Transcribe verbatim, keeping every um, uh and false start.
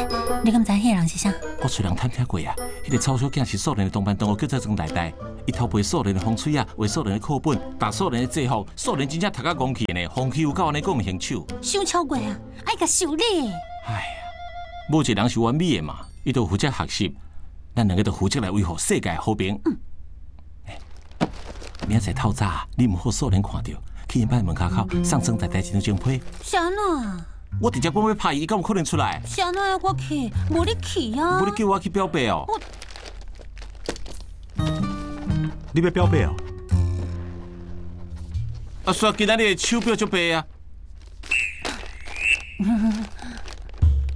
你敢知迄个人是啥？ 我虽然探听过啊，迄个曹小囝是素人的同班同学，叫做庄大大。伊偷背素人的风水啊，画素人的课本，打素人的制服，素人真正读甲戆去呢，风气有够安尼讲唔兴手。 伤超过啊，爱甲修理。 哎呀，某一个人是完美的嘛，伊就负责学习，咱两个就负责来维护世界和平。嗯。明仔透早，你唔好素人看到，去因爸门口口送庄大大一张情批。 是安怎？ 我直接讲要拍伊，伊敢有可能出来？ 是安怎要我去？无你去啊！ 无你叫我去表白哦。 你要表白哦？ 啊，说今仔日手表足白啊！